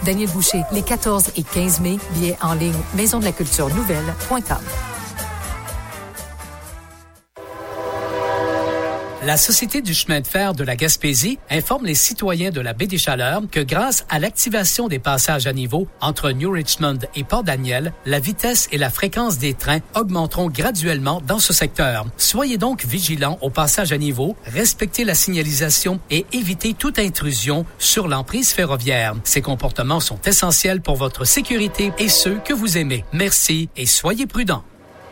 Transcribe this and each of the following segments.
Daniel Boucher, les 14 et 15 mai, billets en ligne, maisondelaculturenouvelle.com. La Société du chemin de fer de la Gaspésie informe les citoyens de la baie des Chaleurs que grâce à l'activation des passages à niveau entre New Richmond et Port-Daniel, la vitesse et la fréquence des trains augmenteront graduellement dans ce secteur. Soyez donc vigilants au passage à niveau, respectez la signalisation et évitez toute intrusion sur l'emprise ferroviaire. Ces comportements sont essentiels pour votre sécurité et ceux que vous aimez. Merci et soyez prudents.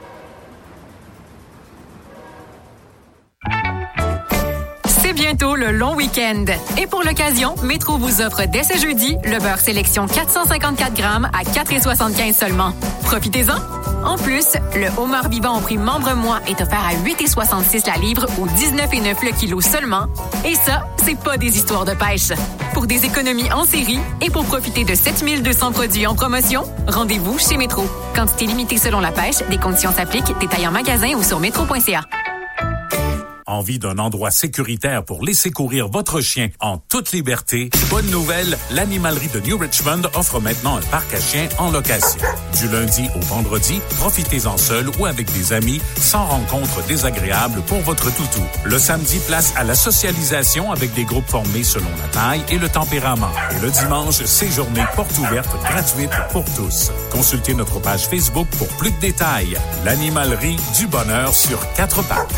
C'est bientôt le long week-end. Et pour l'occasion, Métro vous offre dès ce jeudi le beurre sélection 454 grammes à 4,75 seulement. Profitez-en! En plus, le homard vivant au prix membre-mois est offert à 8,66 la livre ou 19,9 le kilo seulement. Et ça, c'est pas des histoires de pêche. Pour des économies en série et pour profiter de 7200 produits en promotion, rendez-vous chez Métro. Quantité limitée selon la pêche, des conditions s'appliquent, détails en magasin ou sur métro.ca. Envie d'un endroit sécuritaire pour laisser courir votre chien en toute liberté? Bonne nouvelle, l'animalerie de New Richmond offre maintenant un parc à chiens en location. Du lundi au vendredi, profitez-en seul ou avec des amis, sans rencontres désagréables pour votre toutou. Le samedi, place à la socialisation avec des groupes formés selon la taille et le tempérament. Et le dimanche, séjournée porte ouverte gratuite pour tous. Consultez notre page Facebook pour plus de détails. L'animalerie du bonheur sur 4 pattes.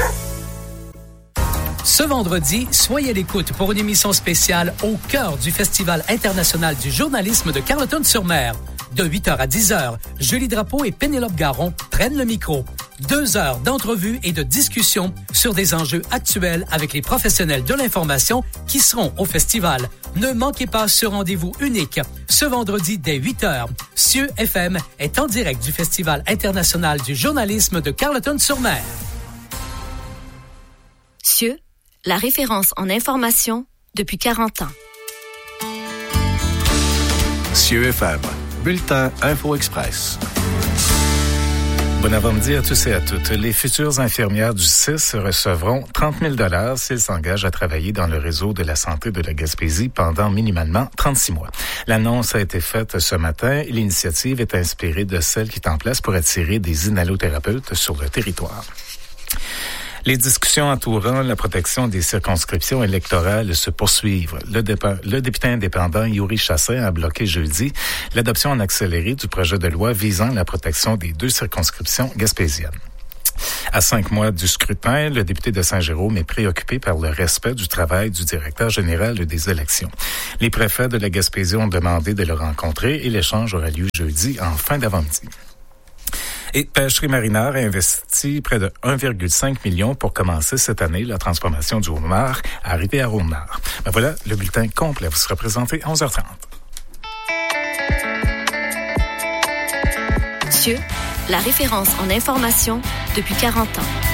Ce vendredi, soyez à l'écoute pour une émission spéciale au cœur du Festival international du journalisme de Carleton-sur-Mer. De 8h à 10h, Julie Drapeau et Pénélope Garon prennent le micro. 2 heures d'entrevues et de discussions sur des enjeux actuels avec les professionnels de l'information qui seront au festival. Ne manquez pas ce rendez-vous unique ce vendredi dès 8h. CIeux FM est en direct du Festival international du journalisme de Carleton-sur-Mer. CIeux, la référence en information depuis 40 ans. CIeux FM, bulletin Info Express. Bon avant-midi à tous et à toutes. Les futures infirmières du CIS recevront 30 000 s'ils s'engagent à travailler dans le réseau de la santé de la Gaspésie pendant minimalement 36 mois. L'annonce a été faite ce matin et l'initiative est inspirée de celle qui est en place pour attirer des inhalothérapeutes sur le territoire. Les discussions entourant la protection des circonscriptions électorales se poursuivent. Le député indépendant Yuri Chassin a bloqué jeudi l'adoption en accéléré du projet de loi visant la protection des 2 circonscriptions gaspésiennes. À 5 mois du scrutin, le député de Saint-Jérôme est préoccupé par le respect du travail du directeur général des élections. Les préfets de la Gaspésie ont demandé de le rencontrer et l'échange aura lieu jeudi en fin d'avant-midi. Et Pêcherie Marinard a investi près de 1,5 million pour commencer cette année la transformation du homard à Rivière-au-Nord. Ben voilà, le bulletin complet vous sera présenté à 11h30. CIeux, la référence en information depuis 40 ans.